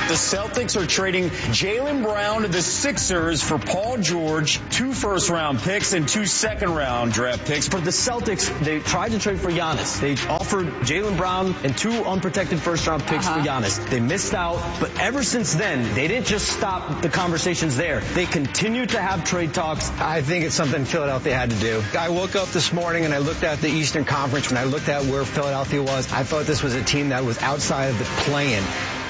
The Celtics are trading Jaylen Brown to the Sixers for Paul George, 2 first-round picks and 2 second-round draft picks. For the Celtics, they tried to trade for Giannis. They offered Jaylen Brown and 2 unprotected first-round picks for Giannis. They missed out, but ever since then, they didn't just stop the conversations there. They continued to have trade talks. I think it's something Philadelphia had to do. I woke up this morning and I looked at the Eastern Conference. When I looked at where Philadelphia was, I thought this was a team that was outside of the play-in.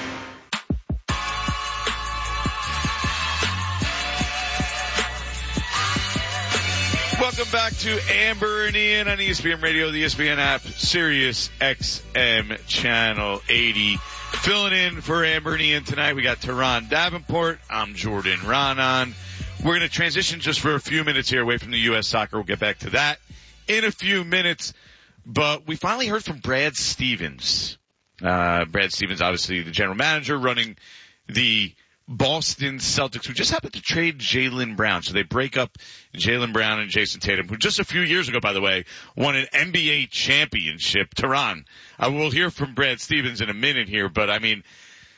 Welcome back to Amber and Ian on ESPN Radio, the ESPN app, Sirius XM Channel 80. Filling in for Amber and Ian tonight, we got Teron Davenport. I'm Jordan Raanan. We're going to transition just for a few minutes here away from the U.S. soccer. We'll get back to that in a few minutes. But we finally heard from Brad Stevens. Brad Stevens, obviously the general manager running the Boston Celtics, who just happened to trade Jaylen Brown. So they break up Jaylen Brown and Jason Tatum, who just a few years ago, by the way, won an NBA championship. Teron, I will hear from Brad Stevens in a minute here, but I mean,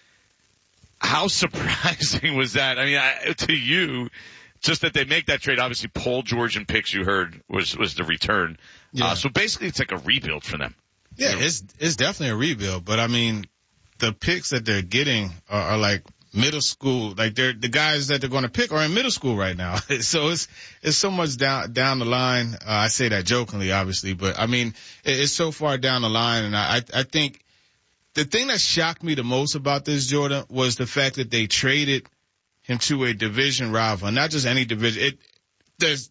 how surprising was that? I mean, to you, just that they make that trade. Obviously, Paul George and picks you heard was the return. Yeah. So basically, it's like a rebuild for them. Yeah, it's definitely a rebuild. But I mean, the picks that they're getting are like middle school. Like the guys that they're going to pick are in middle school right now. So it's so much down the line. I say that jokingly, obviously, but I mean, it's so far down the line. And I think the thing that shocked me the most about this, Jordan, was the fact that they traded him to a division rival, not just any division. The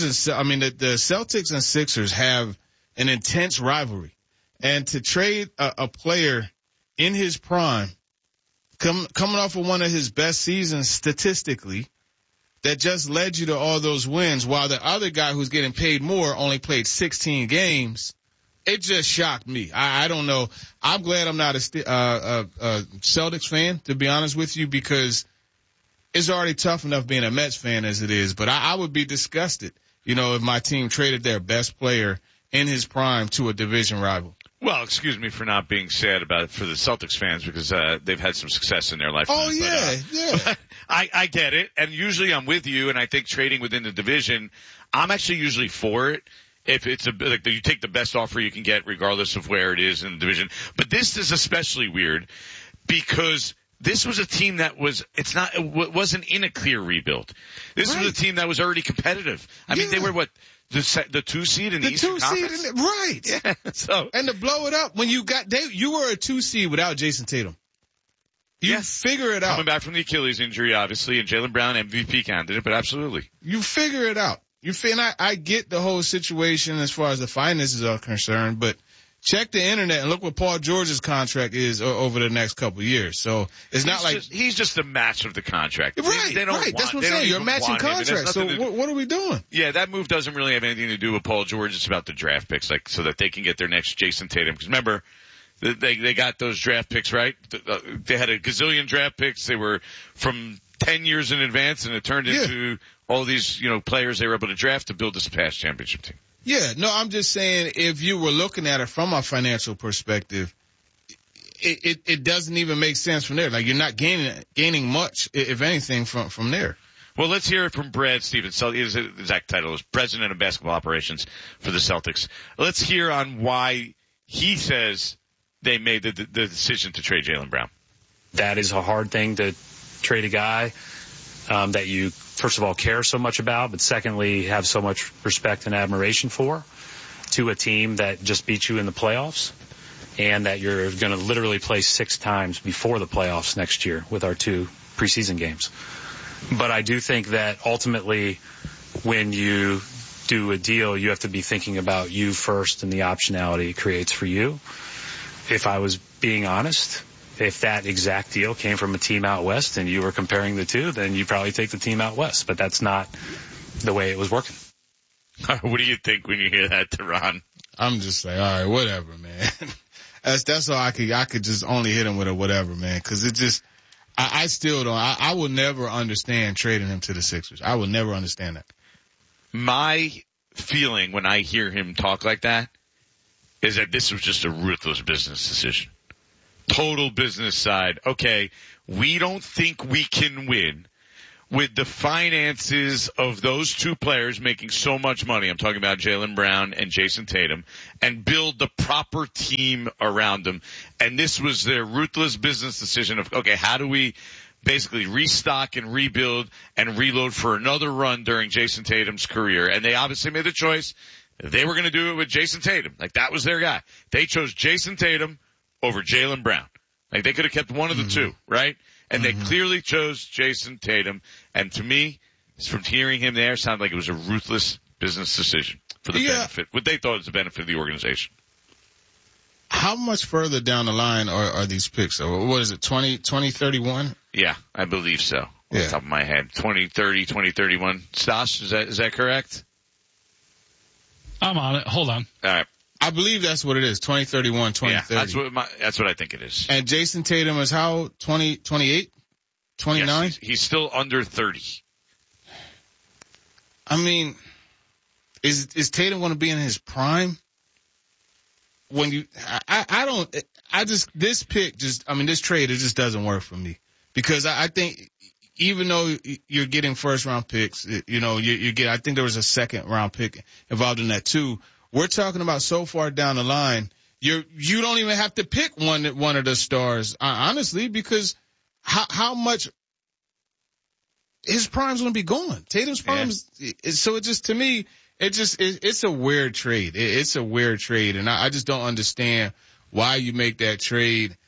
Celtics and Sixers have an intense rivalry, and to trade a player in his prime, coming off of one of his best seasons statistically, that just led you to all those wins, while the other guy who's getting paid more only played 16 games. It just shocked me. I don't know. I'm glad I'm not a Celtics fan, to be honest with you, because it's already tough enough being a Mets fan as it is. But I would be disgusted, if my team traded their best player in his prime to a division rival. Well, excuse me for not being sad about it for the Celtics fans, because they've had some success in their lifetime. Oh, yeah. I get it, and usually I'm with you, and I think trading within the division, I'm actually usually for it. If it's like you take the best offer you can get, regardless of where it is in the division. But this is especially weird because this was a team that wasn't in a clear rebuild. This was a team that was already competitive. I mean, they were the 2 seed in the Eastern Conference? Right. Yeah. So. And to blow it up, when you were a 2 seed without Jason Tatum. You figure it out. Coming back from the Achilles injury, obviously, and Jaylen Brown, MVP candidate, but absolutely. You figure it out. I get the whole situation as far as the finances are concerned, but check the internet and look what Paul George's contract is over the next couple of years. So it's not like he's just a match of the contract. Right, that's what I'm saying. You're matching contracts. So what are we doing? Yeah, that move doesn't really have anything to do with Paul George. It's about the draft picks, so that they can get their next Jason Tatum. Because remember, they got those draft picks, right? They had a gazillion draft picks. They were from 10 years in advance, and it turned into all these, players they were able to draft to build this past championship team. Yeah, no, I'm just saying if you were looking at it from a financial perspective, it doesn't even make sense from there. Like you're not gaining much, if anything, from there. Well, let's hear it from Brad Stevens. So his exact title is President of Basketball Operations for the Celtics. Let's hear on why he says they made the decision to trade Jaylen Brown. That is a hard thing to trade a guy that you, first of all, care so much about, but secondly, have so much respect and admiration for, to a team that just beat you in the playoffs and that you're going to literally play 6 times before the playoffs next year with our 2 preseason games. But I do think that ultimately when you do a deal, you have to be thinking about you first and the optionality it creates for you. If I was being honest, if that exact deal came from a team out west and you were comparing the two, then you'd probably take the team out west. But that's not the way it was working. What do you think when you hear that, Teron? I'm just like, all right, whatever, man. That's all I could just only hit him with a whatever, man. Cause it just, I still don't, I will never understand trading him to the Sixers. I will never understand that. My feeling when I hear him talk like that is that this was just a ruthless business decision. total business side. Okay, we don't think we can win with the finances of those two players making so much money. I'm talking about Jaylen Brown and Jason Tatum, and build the proper team around them. And this was their ruthless business decision of, okay, how do we basically restock and rebuild and reload for another run during Jason Tatum's career? And they obviously made the choice. They were going to do it with Jason Tatum. Like, that was their guy. They chose Jason Tatum over Jaylen Brown. Like, they could have kept one of the two, right? And they clearly chose Jason Tatum. And to me, from hearing him there, it sounded like it was a ruthless business decision for the benefit, what they thought was the benefit of the organization. How much further down the line are these picks? What is it, 2031? Yeah, I believe so. Off the top of my head. 2030, 2031. Stas, is that correct? I'm on it. Hold on. All right. I believe that's what it is, 2031, 2030. Yeah, that's what I think it is. And Jason Tatum is how, 28? 29? Yes, he's still under 30. I mean, is Tatum going to be in his prime? This trade, it just doesn't work for me. Because I think even though you're getting first round picks, I think there was a second round pick involved in that too. We're talking about so far down the line, you don't even have to pick one of the stars, honestly, because how much his prime's going to be gone. Tatum's prime so it just, to me, it's a weird trade. It's a weird trade, and I just don't understand why you make that trade.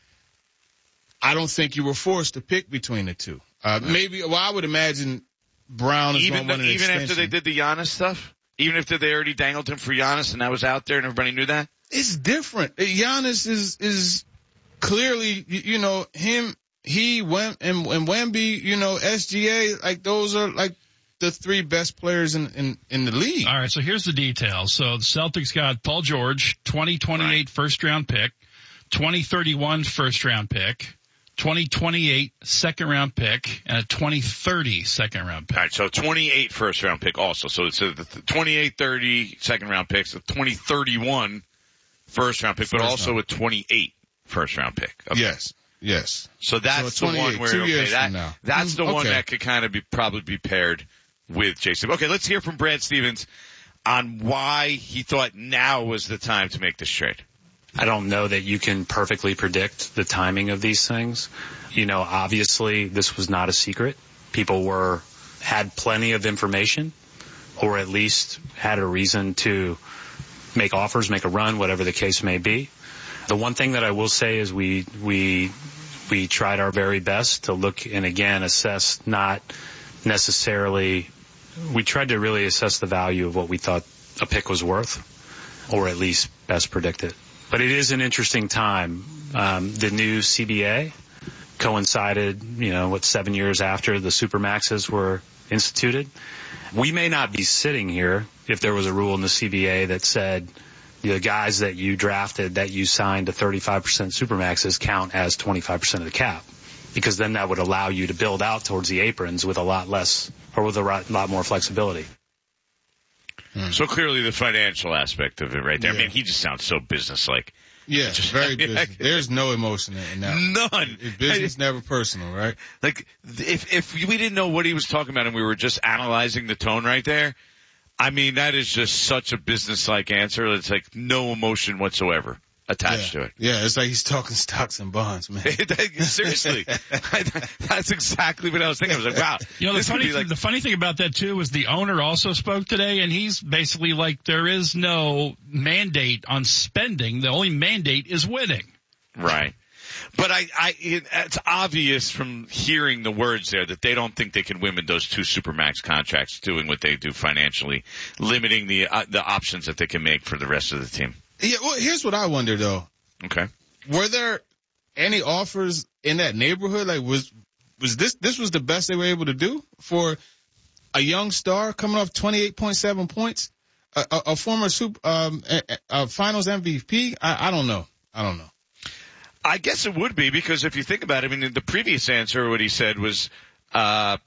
I don't think you were forced to pick between the two. Maybe, I would imagine Brown is going to want an extension. Even after they did the Giannis stuff? Even if they already dangled him for Giannis and that was out there and everybody knew that? It's different. Giannis is clearly, him, he went and Wemby, SGA, like those are like the three best players in the league. All right, so here's the details. So the Celtics got Paul George, 2028 first round pick, 2031 first round pick, 2028 second round pick, and a 2030 second round pick. All right, so 28 first round pick also. So it's the 28, 30 second round picks, a 2031 first round pick, but also a 28 first round pick. Okay. Yes. So that's the one where, that's the one that could kind of probably be paired with Jason. Okay, let's hear from Brad Stevens on why he thought now was the time to make this trade. I don't know that you can perfectly predict the timing of these things. Obviously this was not a secret. People had plenty of information, or at least had a reason to make offers, make a run, whatever the case may be. The one thing that I will say is we tried our very best to look and again assess, not necessarily, we tried to really assess the value of what we thought a pick was worth, or at least best predict it. But it is an interesting time. The new CBA coincided, 7 years after the Supermaxes were instituted. We may not be sitting here if there was a rule in the CBA that said the guys that you drafted, that you signed to 35% Supermaxes count as 25% of the cap, because then that would allow you to build out towards the aprons with a lot less, or with a lot more flexibility. So clearly the financial aspect of it right there. Yeah. I mean, he just sounds so business-like. Yeah, very business. There's no emotion in that. None. Business never personal, right? Like, if we didn't know what he was talking about and we were just analyzing the tone right there, I mean, that is just such a business-like answer. It's like no emotion whatsoever attached to it. Yeah, it's like he's talking stocks and bonds, man. Seriously. That's exactly what I was thinking. I was like, wow. The funny thing about that too was the owner also spoke today, and he's basically like, there is no mandate on spending. The only mandate is winning. Right. But it's obvious from hearing the words there that they don't think they can win with those two Supermax contracts doing what they do financially, limiting the options that they can make for the rest of the team. Yeah, well, here's what I wonder though. Okay. Were there any offers in that neighborhood? Like, was this was the best they were able to do for a young star coming off 28.7 points, a former finals MVP? I don't know. I guess it would be, because if you think about it, I mean, the previous answer, what he said was, that,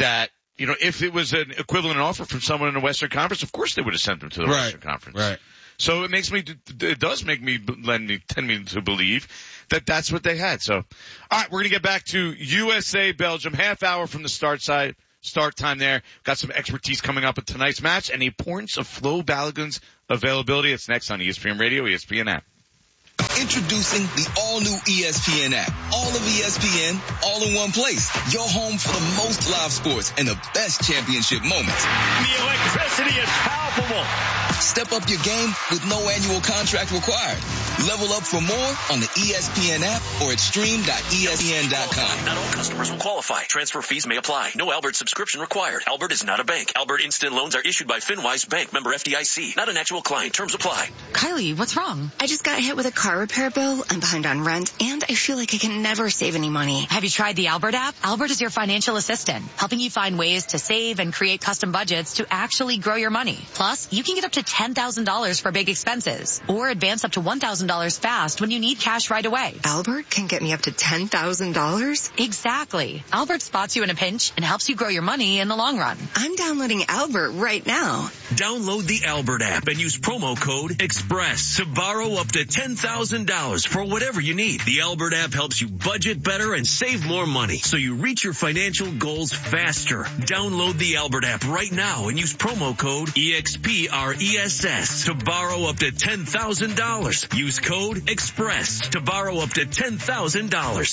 if it was an equivalent offer from someone in the Western Conference, of course they would have sent them to the Western Conference. Right. So it does make me tend me to believe that that's what they had. So, all right, we're going to get back to USA Belgium, half hour from the start time there. Got some expertise coming up with tonight's match and the importance of Flo Balogun's availability. It's next on ESPN Radio, ESPN app. Introducing the all-new ESPN app. All of ESPN, all in one place. Your home for the most live sports and the best championship moments. The electricity is palpable. Step up your game with no annual contract required. Level up for more on the ESPN app or at stream.espn.com. Not all customers will qualify. Transfer fees may apply. No Albert subscription required. Albert is not a bank. Albert Instant Loans are issued by FinWise Bank, member FDIC. Not an actual client. Terms apply. Kylie, what's wrong? I just got hit with a car repair bill. I'm behind on rent, and I feel like I can never save any money. Have you tried the Albert app? Albert is your financial assistant, helping you find ways to save and create custom budgets to actually grow your money. Plus, you can get up to $10,000 for big expenses, or advance up to $1,000 fast when you need cash right away. Albert can get me up to $10,000? Exactly. Albert spots you in a pinch and helps you grow your money in the long run. I'm downloading Albert right now. Download the Albert app and use promo code EXPRESS to borrow up to $10,000 for whatever you need. The Albert app helps you budget better and save more money so you reach your financial goals faster. Download the Albert app right now and use promo code EXPRESS to borrow up to $10,000. Use code EXPRESS to borrow up to $10,000.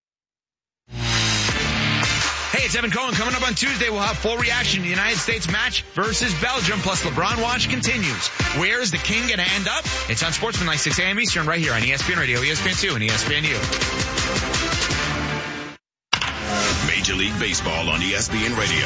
Hey, it's Evan Cohen. Coming up on Tuesday, we'll have full reaction to the United States match versus Belgium, plus LeBron Watch continues. Where is the king going to end up? It's on Sportsmanlike, 6 a.m. Eastern, right here on ESPN Radio, ESPN2, and ESPNU. Major League Baseball on ESPN Radio.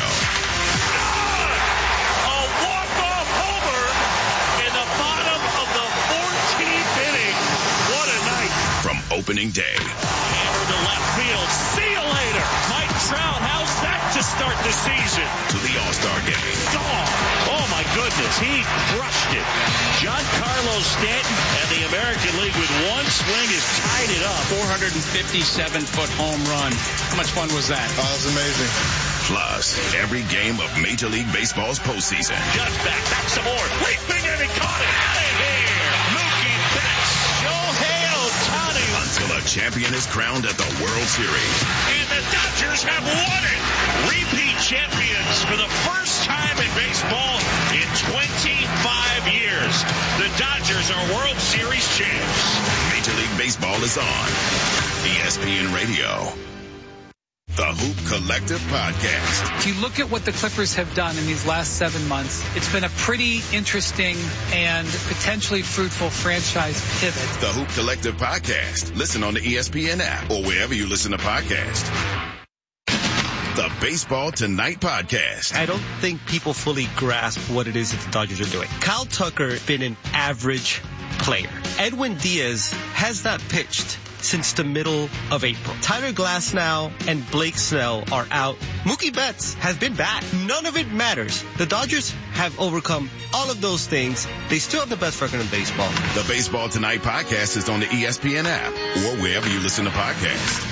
A walk-off homer in the bottom of the 14th inning. What a night. From opening day. Hammer to left field. See you later. Mike Trout, how's that to start the season? To the All-Star game. Gone. Oh, my goodness. He crushed it. Giancarlo Stanton and the American League with one swing has tied it up. 457-foot home run. How much fun was that? Oh, it was amazing. Plus, every game of Major League Baseball's postseason. Just back some more. Leaping and he caught it. Out of here. Mookie Betts. Shohei Ohtani. Until a champion is crowned at the World Series. And the Dodgers have won it. Repeat champions for the first time in baseball in 25 years. The Dodgers are World Series champs. Major League Baseball is on ESPN Radio. The Hoop Collective Podcast. If you look at what the Clippers have done in these last 7 months, it's been a pretty interesting and potentially fruitful franchise pivot. The Hoop Collective Podcast. Listen on the ESPN app or wherever you listen to podcasts. The Baseball Tonight Podcast. I don't think people fully grasp what it is that the Dodgers are doing. Kyle Tucker been an average player. Edwin Diaz has not pitched since the middle of April. Tyler Glasnow and Blake Snell are out. Mookie Betts has been bad. None of it matters. The Dodgers have overcome all of those things. They still have the best record in baseball. The Baseball Tonight Podcast is on the ESPN app or wherever you listen to podcasts.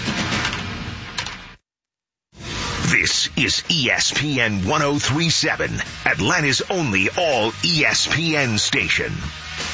This is ESPN 1037, Atlanta's only all ESPN station.